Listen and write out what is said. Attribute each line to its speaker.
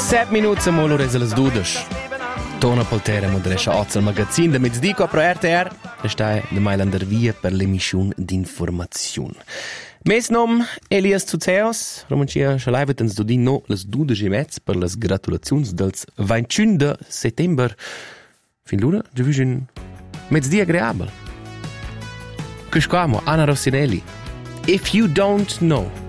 Speaker 1: 7 minuti mo l'ora è le 12. Tona Poltere moderesce al magazin de mezdico pro RTR e stai de Mailander via per l'emissione d'informazione. Mes nom Elias Zuzeos, romancia schalaivet ens dodin no les 12:30 per les gratulazions dels 21 de settember. Fin l'una, già un mezdi agreabel. Cuscamo, Anna Rossinelli. If you don't know...